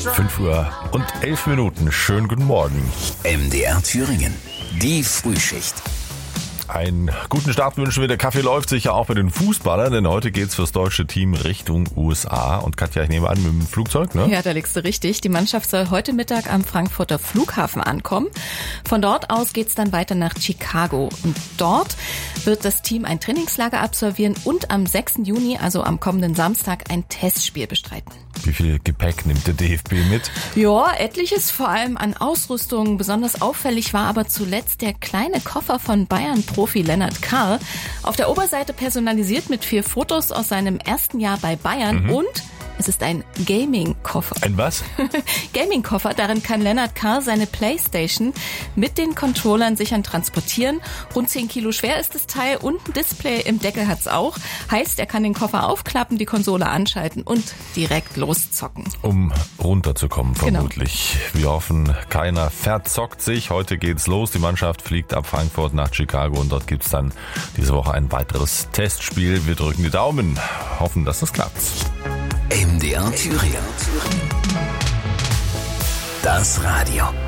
5:11 Schönen guten Morgen. MDR Thüringen, die Frühschicht. Einen guten Start wünschen wir. Der Kaffee läuft sicher auch bei den Fußballern, denn heute geht's fürs deutsche Team Richtung USA. Und Katja, ich nehme an, mit dem Flugzeug, ne? Ja, da liegst du richtig. Die Mannschaft soll heute Mittag am Frankfurter Flughafen ankommen. Von dort aus geht's dann weiter nach Chicago. Und dort wird das Team ein Trainingslager absolvieren und am 6. Juni, also am kommenden Samstag, ein Testspiel bestreiten. Wie viel Gepäck nimmt der DFB mit? Ja, etliches, vor allem an Ausrüstung. Besonders auffällig war aber zuletzt der kleine Koffer von Bayern-Profi Lennart Karl. Auf der Oberseite personalisiert mit 4 Fotos aus seinem ersten Jahr bei Bayern und es ist ein Gaming-Koffer. Ein was? Gaming-Koffer, darin kann Lennart Karl seine Playstation mit den Controllern sichern transportieren. Rund 10 Kilo schwer ist das Teil und ein Display im Deckel hat's auch. Heißt, er kann den Koffer aufklappen, die Konsole anschalten und direkt loszocken. Um runterzukommen vermutlich. Genau. Wir hoffen, keiner verzockt sich. Heute geht's los. Die Mannschaft fliegt ab Frankfurt nach Chicago und dort gibt's dann diese Woche ein weiteres Testspiel. Wir drücken die Daumen, hoffen, dass es klappt. MDR Thüringen. Das Radio.